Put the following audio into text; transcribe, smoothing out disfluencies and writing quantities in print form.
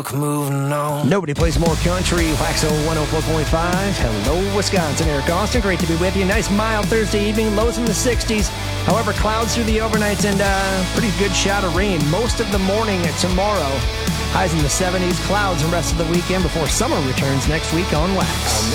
Moving on. Nobody plays more country. Waxo 104.5. Hello, Wisconsin. Eric Austin, great to be with you. Nice mild Thursday evening, lows in the 60s. However, clouds through the overnights and pretty good shot of rain most of the morning tomorrow. Highs in the 70s, clouds the rest of the weekend before summer returns next week on Wax.